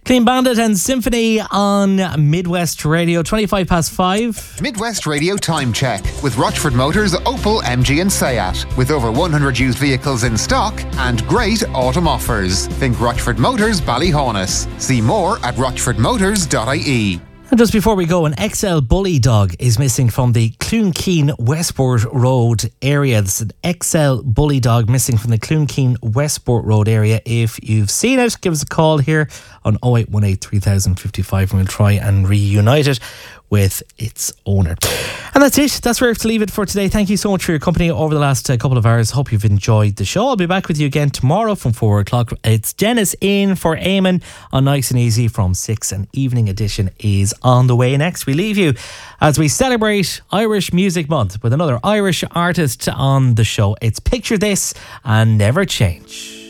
Clean Bandit and Symphony on Midwest Radio, 25 past 5. Midwest Radio time check with Rochford Motors, Opel, MG and Seat. With over 100 used vehicles in stock and great autumn offers. Think Rochford Motors, Ballyhaunis. See more at rochfordmotors.ie. And just before we go, an XL bully dog is missing from the Cloonkeen Westport Road area. This is an XL bully dog missing from the Cloonkeen Westport Road area. If you've seen it, give us a call here on 0818 3055 and we'll try and reunite it with its owner. And that's it. That's where I have to leave it for today. Thank you so much for your company over the last couple of hours. Hope you've enjoyed the show. I'll be back with you again tomorrow from 4 o'clock. It's Dennis in for Eamon on Nice and Easy from 6, and Evening Edition is on the way next. We leave you as we celebrate Irish Music Month with another Irish artist on the show. It's Picture This and Never Change.